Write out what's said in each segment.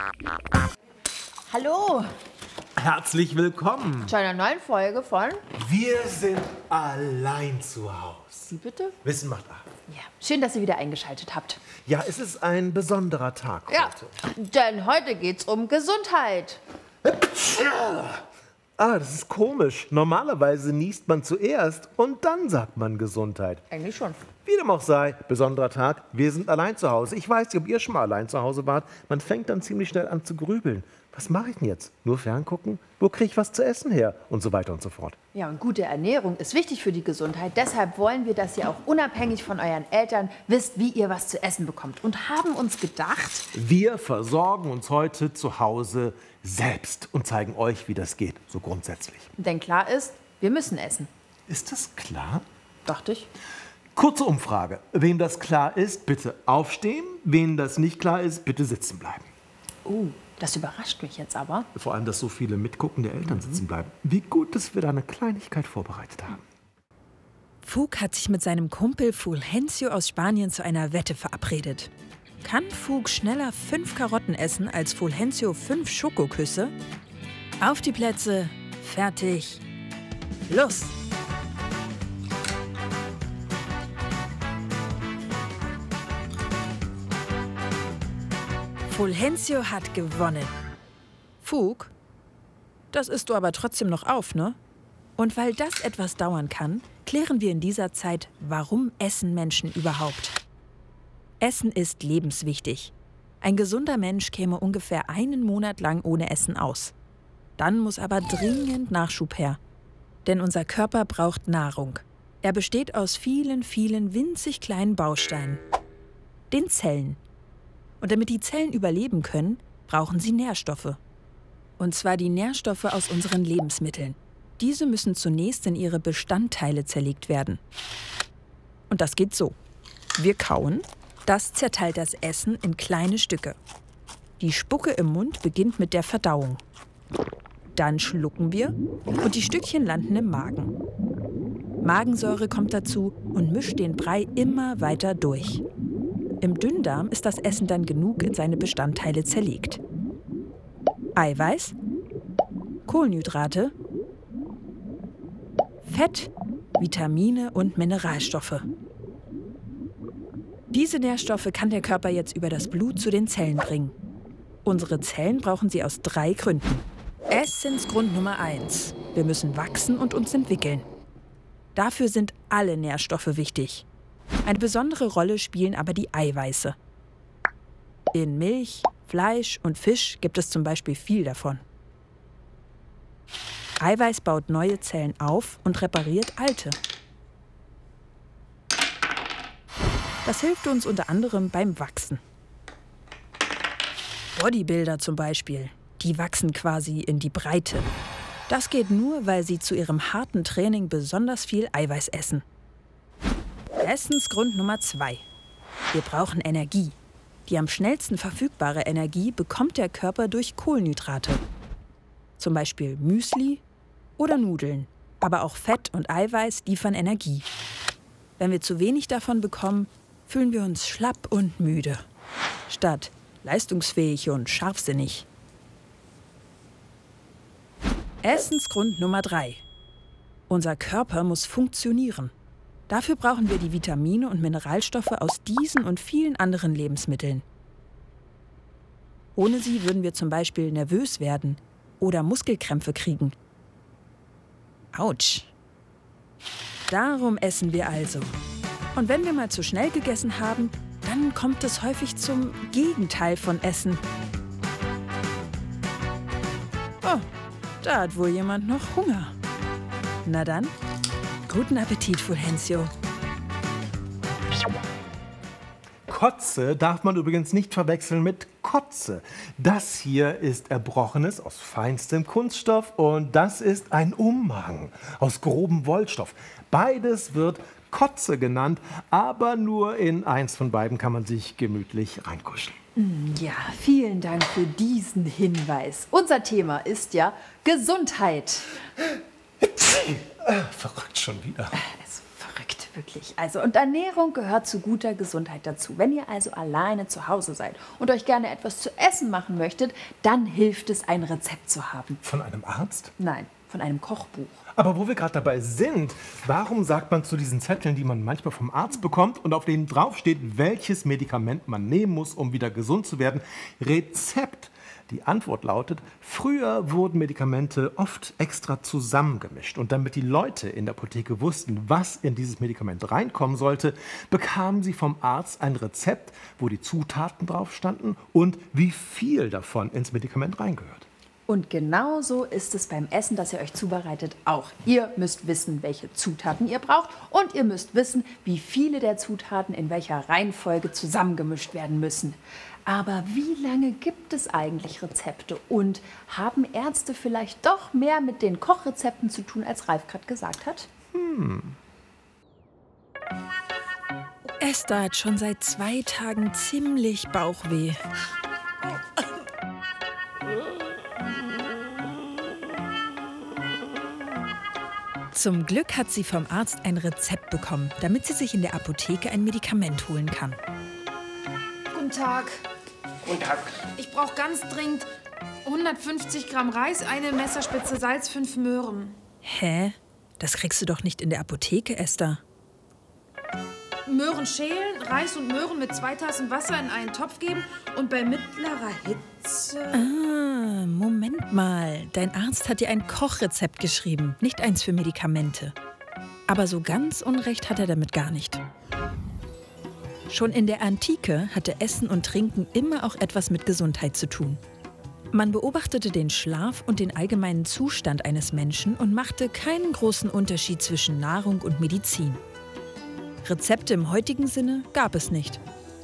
Hallo, Herzlich willkommen. zu einer neuen Folge von... Wir sind allein zu Hause. Wie bitte? Wissen macht ab. Ja, schön, dass ihr wieder eingeschaltet habt. Ja, es ist ein besonderer Tag Ja, heute. denn heute geht's um Gesundheit. Das ist komisch. Normalerweise niest man zuerst und dann sagt man Gesundheit. Eigentlich schon. Wie dem auch sei, besonderer Tag, wir sind allein zu Hause. Ich weiß nicht, ob ihr schon mal allein zu Hause wart. Man fängt dann ziemlich schnell an zu grübeln. Was mache ich denn jetzt? Nur ferngucken? Wo kriege ich was zu essen her? Und so weiter und so fort. Ja, und gute Ernährung ist wichtig für die Gesundheit. Deshalb wollen wir, dass ihr auch unabhängig von euren Eltern wisst, wie ihr was zu essen bekommt. Und haben uns gedacht... Wir versorgen uns heute zu Hause selbst und zeigen euch, wie das geht, so grundsätzlich. Denn klar ist, wir müssen essen. Ist das klar? Dachte ich. Kurze Umfrage. Wem das klar ist, bitte aufstehen. Wem das nicht klar ist, bitte sitzen bleiben. Das überrascht mich jetzt aber. Vor allem, dass so viele mitguckende Eltern sitzen bleiben. Wie gut, dass wir da eine Kleinigkeit vorbereitet haben. Fug hat sich mit seinem Kumpel Fulgencio aus Spanien zu einer Wette verabredet. Kann Fug schneller 5 Karotten essen als Fulgencio 5 Schokoküsse? Auf die Plätze, fertig, los! Fulgencio hat gewonnen. Fug, das isst du aber trotzdem noch auf, ne? Und weil das etwas dauern kann, klären wir in dieser Zeit, warum essen Menschen überhaupt. Essen ist lebenswichtig. Ein gesunder Mensch käme ungefähr einen Monat lang ohne Essen aus. Dann muss aber dringend Nachschub her. Denn unser Körper braucht Nahrung. Er besteht aus vielen, vielen winzig kleinen Bausteinen. Den Zellen. Und damit die Zellen überleben können, brauchen sie Nährstoffe. Und zwar die Nährstoffe aus unseren Lebensmitteln. Diese müssen zunächst in ihre Bestandteile zerlegt werden. Und das geht so. Wir kauen, das zerteilt das Essen in kleine Stücke. Die Spucke im Mund beginnt mit der Verdauung. Dann schlucken wir und die Stückchen landen im Magen. Magensäure kommt dazu und mischt den Brei immer weiter durch. Im Dünndarm ist das Essen dann genug in seine Bestandteile zerlegt. Eiweiß, Kohlenhydrate, Fett, Vitamine und Mineralstoffe. Diese Nährstoffe kann der Körper jetzt über das Blut zu den Zellen bringen. Unsere Zellen brauchen sie aus 3 Gründen. Essensgrund Nummer 1. Wir müssen wachsen und uns entwickeln. Dafür sind alle Nährstoffe wichtig. Eine besondere Rolle spielen aber die Eiweiße. In Milch, Fleisch und Fisch gibt es zum Beispiel viel davon. Eiweiß baut neue Zellen auf und repariert alte. Das hilft uns unter anderem beim Wachsen. Bodybuilder zum Beispiel, die wachsen quasi in die Breite. Das geht nur, weil sie zu ihrem harten Training besonders viel Eiweiß essen. Essensgrund Nummer 2. Wir brauchen Energie. Die am schnellsten verfügbare Energie bekommt der Körper durch Kohlenhydrate. Zum Beispiel Müsli oder Nudeln. Aber auch Fett und Eiweiß liefern Energie. Wenn wir zu wenig davon bekommen, fühlen wir uns schlapp und müde. Statt leistungsfähig und scharfsinnig. Essensgrund Nummer 3. Unser Körper muss funktionieren. Dafür brauchen wir die Vitamine und Mineralstoffe aus diesen und vielen anderen Lebensmitteln. Ohne sie würden wir zum Beispiel nervös werden oder Muskelkrämpfe kriegen. Autsch. Darum essen wir also. Und wenn wir mal zu schnell gegessen haben, dann kommt es häufig zum Gegenteil von Essen. Oh, da hat wohl jemand noch Hunger. Na dann. Guten Appetit, Fulgencio. Kotze darf man übrigens nicht verwechseln mit Kotze. Das hier ist Erbrochenes aus feinstem Kunststoff und das ist ein Umhang aus grobem Wollstoff. Beides wird Kotze genannt, aber nur in eins von beiden kann man sich gemütlich reinkuscheln. Ja, vielen Dank für diesen Hinweis. Unser Thema ist ja Gesundheit. Verrückt schon wieder. Ist verrückt, wirklich. Also, und Ernährung gehört zu guter Gesundheit dazu. Wenn ihr also alleine zu Hause seid und euch gerne etwas zu essen machen möchtet, dann hilft es, ein Rezept zu haben. Von einem Arzt? Nein, von einem Kochbuch. Aber wo wir gerade dabei sind, warum sagt man zu diesen Zetteln, die man manchmal vom Arzt bekommt und auf denen draufsteht, welches Medikament man nehmen muss, um wieder gesund zu werden, Rezept? Die Antwort lautet, früher wurden Medikamente oft extra zusammengemischt. Und damit die Leute in der Apotheke wussten, was in dieses Medikament reinkommen sollte, bekamen sie vom Arzt ein Rezept, wo die Zutaten drauf standen und wie viel davon ins Medikament reingehört. Und genauso ist es beim Essen, das ihr euch zubereitet, auch. Ihr müsst wissen, welche Zutaten ihr braucht und ihr müsst wissen, wie viele der Zutaten in welcher Reihenfolge zusammengemischt werden müssen. Aber wie lange gibt es eigentlich Rezepte und haben Ärzte vielleicht doch mehr mit den Kochrezepten zu tun, als Ralf gerade gesagt hat? Esther hat schon seit 2 Tagen ziemlich Bauchweh. Zum Glück hat sie vom Arzt ein Rezept bekommen, damit sie sich in der Apotheke ein Medikament holen kann. Guten Tag. Guten Tag. Ich brauche ganz dringend 150 Gramm Reis, eine Messerspitze Salz, 5 Möhren. Hä? Das kriegst du doch nicht in der Apotheke, Esther. Möhren schälen, Reis und Möhren mit 2 Tassen Wasser in einen Topf geben und bei mittlerer Hitze... Ah, Moment mal. Dein Arzt hat dir ein Kochrezept geschrieben, nicht eins für Medikamente. Aber so ganz Unrecht hat er damit gar nicht. Schon in der Antike hatte Essen und Trinken immer auch etwas mit Gesundheit zu tun. Man beobachtete den Schlaf und den allgemeinen Zustand eines Menschen und machte keinen großen Unterschied zwischen Nahrung und Medizin. Rezepte im heutigen Sinne gab es nicht.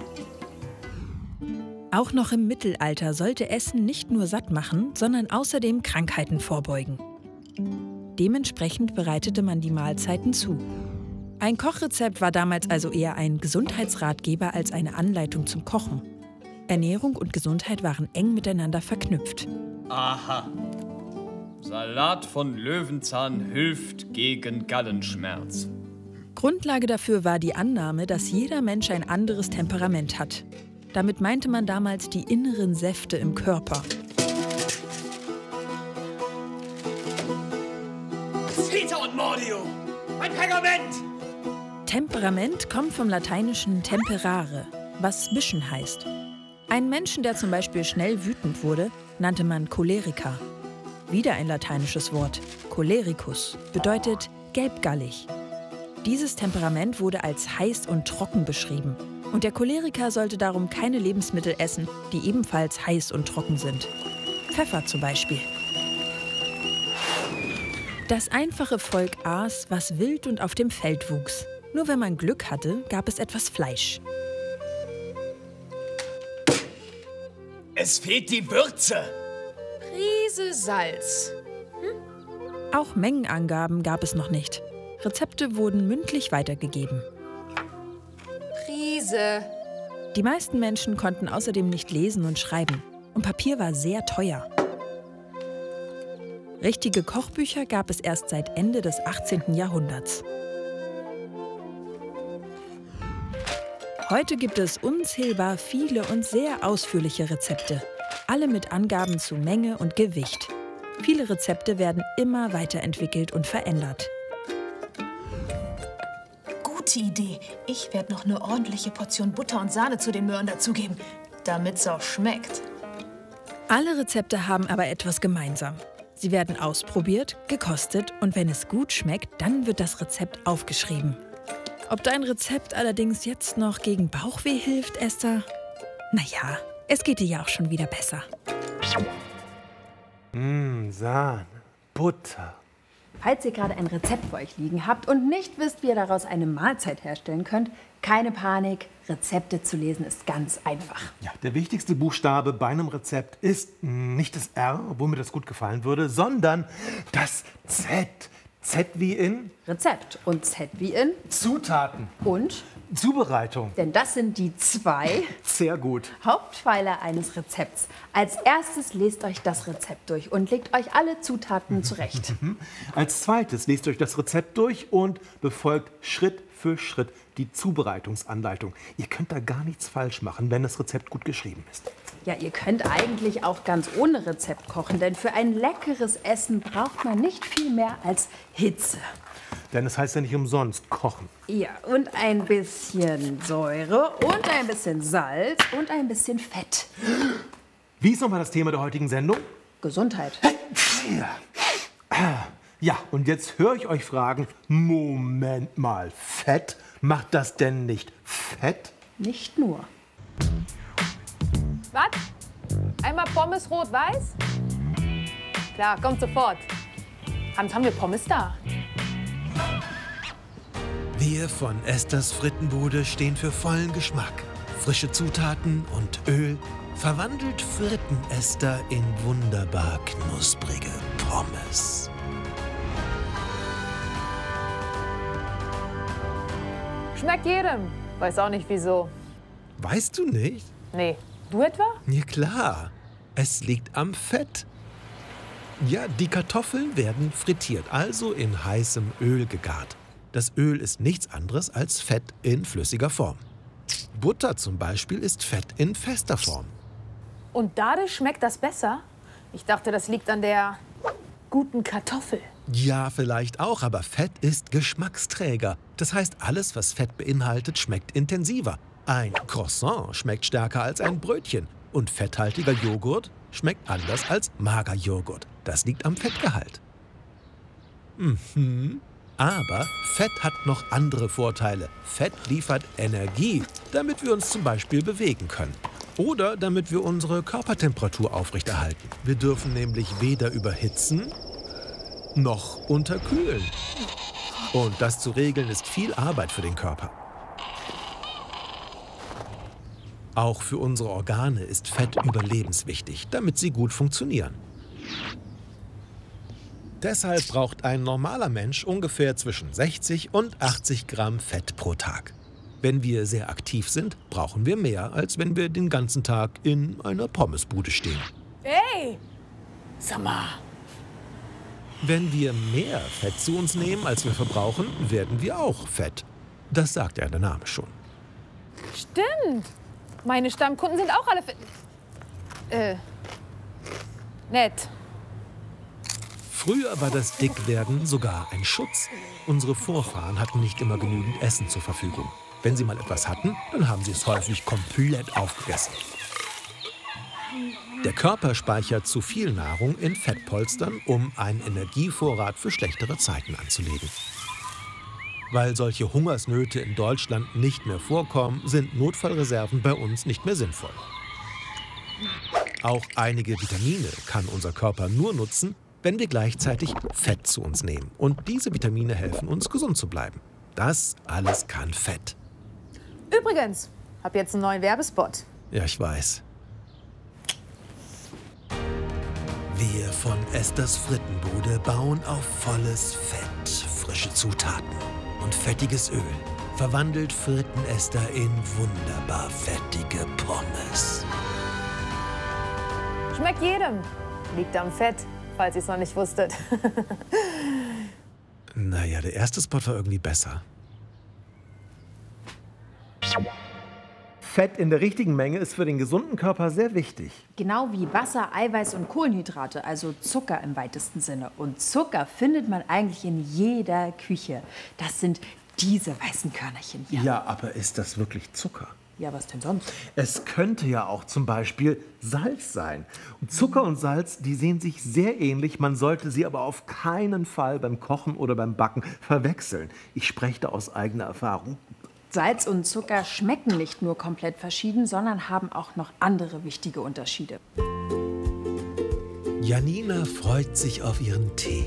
Auch noch im Mittelalter sollte Essen nicht nur satt machen, sondern außerdem Krankheiten vorbeugen. Dementsprechend bereitete man die Mahlzeiten zu. Ein Kochrezept war damals also eher ein Gesundheitsratgeber als eine Anleitung zum Kochen. Ernährung und Gesundheit waren eng miteinander verknüpft. Aha. Salat von Löwenzahn hilft gegen Gallenschmerz. Grundlage dafür war die Annahme, dass jeder Mensch ein anderes Temperament hat. Damit meinte man damals die inneren Säfte im Körper. Vita und Mordio! Mein Pergament! Temperament kommt vom lateinischen temperare, was mischen heißt. Einen Menschen, der zum Beispiel schnell wütend wurde, nannte man Choleriker. Wieder ein lateinisches Wort, Cholericus, bedeutet gelbgallig. Dieses Temperament wurde als heiß und trocken beschrieben. Und der Choleriker sollte darum keine Lebensmittel essen, die ebenfalls heiß und trocken sind. Pfeffer zum Beispiel. Das einfache Volk aß, was wild und auf dem Feld wuchs. Nur wenn man Glück hatte, gab es etwas Fleisch. Es fehlt die Würze! Prise Salz. Auch Mengenangaben gab es noch nicht. Rezepte wurden mündlich weitergegeben. Prise. Die meisten Menschen konnten außerdem nicht lesen und schreiben. Und Papier war sehr teuer. Richtige Kochbücher gab es erst seit Ende des 18. Jahrhunderts. Heute gibt es unzählbar viele und sehr ausführliche Rezepte. Alle mit Angaben zu Menge und Gewicht. Viele Rezepte werden immer weiterentwickelt und verändert. Gute Idee. Ich werde noch eine ordentliche Portion Butter und Sahne zu den Möhren dazugeben, damit es auch schmeckt. Alle Rezepte haben aber etwas gemeinsam. Sie werden ausprobiert, gekostet und wenn es gut schmeckt, dann wird das Rezept aufgeschrieben. Ob dein Rezept allerdings jetzt noch gegen Bauchweh hilft, Esther? Naja, es geht dir ja auch schon wieder besser. Sahne, Butter. Falls ihr gerade ein Rezept vor euch liegen habt und nicht wisst, wie ihr daraus eine Mahlzeit herstellen könnt, keine Panik, Rezepte zu lesen ist ganz einfach. Ja, der wichtigste Buchstabe bei einem Rezept ist nicht das R, obwohl mir das gut gefallen würde, sondern das Z. Z wie in Rezept und Z wie in Zutaten. und, Zubereitung. denn das sind die 2 Sehr gut. Hauptpfeiler eines Rezepts. Als erstes lest euch das Rezept durch und legt euch alle Zutaten zurecht. Als zweites lest euch das Rezept durch und befolgt Schritt für Schritt die Zubereitungsanleitung. Ihr könnt da gar nichts falsch machen, wenn das Rezept gut geschrieben ist. Ja, ihr könnt eigentlich auch ganz ohne Rezept kochen, denn für ein leckeres Essen braucht man nicht viel mehr als Hitze. Denn es heißt ja nicht umsonst kochen. Ja, und ein bisschen Säure und ein bisschen Salz und ein bisschen Fett. Wie ist nochmal das Thema der heutigen Sendung? Gesundheit. Ja, und jetzt höre ich euch fragen, Moment mal, Fett? Macht das denn nicht fett? Nicht nur. Was? Einmal Pommes rot-weiß? Klar, kommt sofort. Hans, haben wir Pommes da? Wir von Esthers Frittenbude stehen für vollen Geschmack. Frische Zutaten und Öl verwandelt Fritten-Esther in wunderbar knusprige Pommes. Schmeckt jedem. Weiß auch nicht wieso. Weißt du nicht? Nee. Du etwa? Ja klar, es liegt am Fett. Ja, die Kartoffeln werden frittiert, also in heißem Öl gegart. Das Öl ist nichts anderes als Fett in flüssiger Form. Butter zum Beispiel ist Fett in fester Form. Und dadurch schmeckt das besser? Ich dachte, das liegt an der guten Kartoffel. Ja, vielleicht auch, aber Fett ist Geschmacksträger. Das heißt, alles, was Fett beinhaltet, schmeckt intensiver. Ein Croissant schmeckt stärker als ein Brötchen. Und fetthaltiger Joghurt schmeckt anders als Magerjoghurt. Das liegt am Fettgehalt. Aber Fett hat noch andere Vorteile. Fett liefert Energie, damit wir uns zum Beispiel bewegen können. Oder damit wir unsere Körpertemperatur aufrechterhalten. Wir dürfen nämlich weder überhitzen noch unterkühlen. Und das zu regeln ist viel Arbeit für den Körper. Auch für unsere Organe ist Fett überlebenswichtig, damit sie gut funktionieren. Deshalb braucht ein normaler Mensch ungefähr zwischen 60 und 80 Gramm Fett pro Tag. Wenn wir sehr aktiv sind, brauchen wir mehr, als wenn wir den ganzen Tag in einer Pommesbude stehen. Ey! Sag mal. Wenn wir mehr Fett zu uns nehmen, als wir verbrauchen, werden wir auch fett. Das sagt ja der Name schon. Stimmt. Meine Stammkunden sind auch alle nett. Früher war das Dickwerden sogar ein Schutz. Unsere Vorfahren hatten nicht immer genügend Essen zur Verfügung. Wenn sie mal etwas hatten, dann haben sie es häufig komplett aufgegessen. Der Körper speichert zu viel Nahrung in Fettpolstern, um einen Energievorrat für schlechtere Zeiten anzulegen. Weil solche Hungersnöte in Deutschland nicht mehr vorkommen, sind Notfallreserven bei uns nicht mehr sinnvoll. Auch einige Vitamine kann unser Körper nur nutzen, wenn wir gleichzeitig Fett zu uns nehmen. Und diese Vitamine helfen uns, gesund zu bleiben. Das alles kann Fett. Übrigens, hab jetzt einen neuen Werbespot. Ja, ich weiß. Wir von Esthers Frittenbude bauen auf volles Fett, frische Zutaten und fettiges Öl. Verwandelt Fritten-Esther in wunderbar fettige Pommes. Schmeckt jedem. Liegt am Fett, falls ihr es noch nicht wusstet. Naja, der erste Spot war irgendwie besser. Fett in der richtigen Menge ist für den gesunden Körper sehr wichtig. Genau wie Wasser, Eiweiß und Kohlenhydrate, also Zucker im weitesten Sinne. Und Zucker findet man eigentlich in jeder Küche. Das sind diese weißen Körnerchen hier. Ja, aber ist das wirklich Zucker? Ja, was denn sonst? Es könnte ja auch zum Beispiel Salz sein. Und Zucker und Salz, die sehen sich sehr ähnlich. Man sollte sie aber auf keinen Fall beim Kochen oder beim Backen verwechseln. Ich spreche da aus eigener Erfahrung. Salz und Zucker schmecken nicht nur komplett verschieden, sondern haben auch noch andere wichtige Unterschiede. Janina freut sich auf ihren Tee.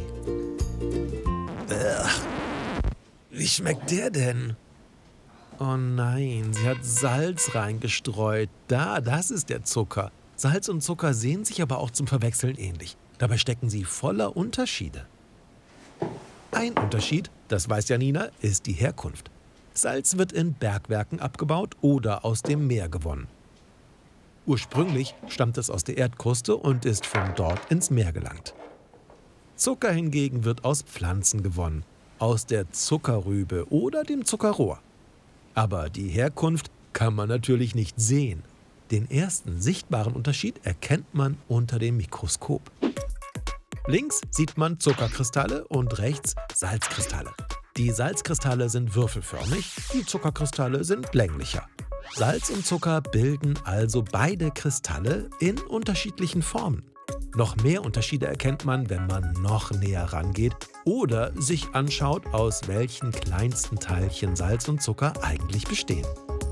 Wie schmeckt der denn? Oh nein, sie hat Salz reingestreut. Das ist der Zucker. Salz und Zucker sehen sich aber auch zum Verwechseln ähnlich. Dabei stecken sie voller Unterschiede. Ein Unterschied, das weiß Janina, ist die Herkunft. Salz wird in Bergwerken abgebaut oder aus dem Meer gewonnen. Ursprünglich stammt es aus der Erdkruste und ist von dort ins Meer gelangt. Zucker hingegen wird aus Pflanzen gewonnen, aus der Zuckerrübe oder dem Zuckerrohr. Aber die Herkunft kann man natürlich nicht sehen. Den ersten sichtbaren Unterschied erkennt man unter dem Mikroskop. Links sieht man Zuckerkristalle und rechts Salzkristalle. Die Salzkristalle sind würfelförmig, die Zuckerkristalle sind länglicher. Salz und Zucker bilden also beide Kristalle in unterschiedlichen Formen. Noch mehr Unterschiede erkennt man, wenn man noch näher rangeht oder sich anschaut, aus welchen kleinsten Teilchen Salz und Zucker eigentlich bestehen.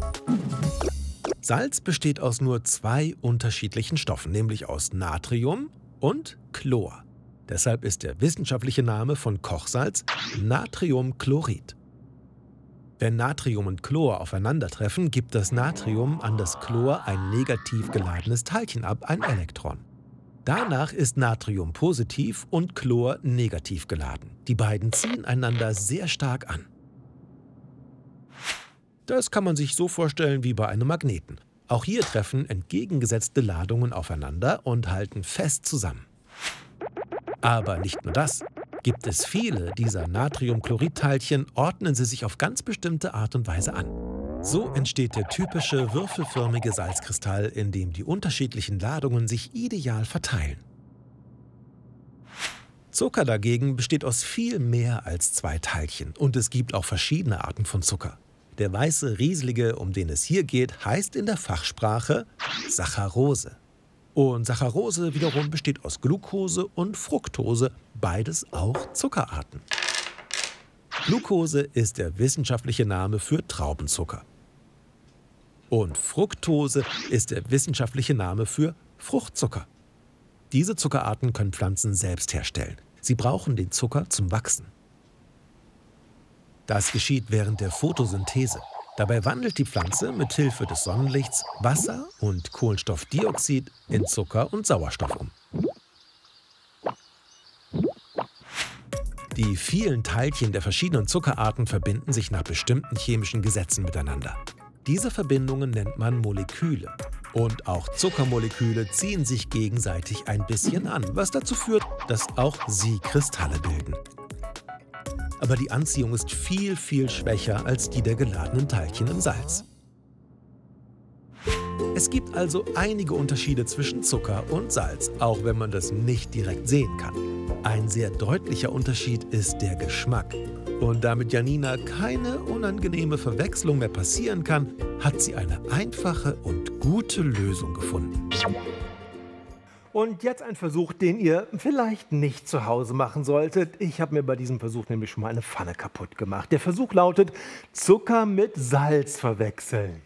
Salz besteht aus nur 2 unterschiedlichen Stoffen, nämlich aus Natrium und Chlor. Deshalb ist der wissenschaftliche Name von Kochsalz Natriumchlorid. Wenn Natrium und Chlor aufeinandertreffen, gibt das Natrium an das Chlor ein negativ geladenes Teilchen ab, ein Elektron. Danach ist Natrium positiv und Chlor negativ geladen. Die beiden ziehen einander sehr stark an. Das kann man sich so vorstellen wie bei einem Magneten. Auch hier treffen entgegengesetzte Ladungen aufeinander und halten fest zusammen. Aber nicht nur das. Gibt es viele dieser Natriumchloridteilchen, ordnen sie sich auf ganz bestimmte Art und Weise an. So entsteht der typische würfelförmige Salzkristall, in dem die unterschiedlichen Ladungen sich ideal verteilen. Zucker dagegen besteht aus viel mehr als 2 Teilchen und es gibt auch verschiedene Arten von Zucker. Der weiße Rieselige, um den es hier geht, heißt in der Fachsprache Saccharose. Und Saccharose wiederum besteht aus Glucose und Fructose, beides auch Zuckerarten. Glucose ist der wissenschaftliche Name für Traubenzucker. Und Fructose ist der wissenschaftliche Name für Fruchtzucker. Diese Zuckerarten können Pflanzen selbst herstellen. Sie brauchen den Zucker zum Wachsen. Das geschieht während der Photosynthese. Dabei wandelt die Pflanze mit Hilfe des Sonnenlichts Wasser und Kohlenstoffdioxid in Zucker und Sauerstoff um. Die vielen Teilchen der verschiedenen Zuckerarten verbinden sich nach bestimmten chemischen Gesetzen miteinander. Diese Verbindungen nennt man Moleküle. Und auch Zuckermoleküle ziehen sich gegenseitig ein bisschen an, was dazu führt, dass auch sie Kristalle bilden. Aber die Anziehung ist viel, viel schwächer als die der geladenen Teilchen im Salz. Es gibt also einige Unterschiede zwischen Zucker und Salz, auch wenn man das nicht direkt sehen kann. Ein sehr deutlicher Unterschied ist der Geschmack. Und damit Janina keine unangenehme Verwechslung mehr passieren kann, hat sie eine einfache und gute Lösung gefunden. Und jetzt ein Versuch, den ihr vielleicht nicht zu Hause machen solltet. Ich habe mir bei diesem Versuch nämlich schon mal eine Pfanne kaputt gemacht. Der Versuch lautet, Zucker mit Salz verwechseln.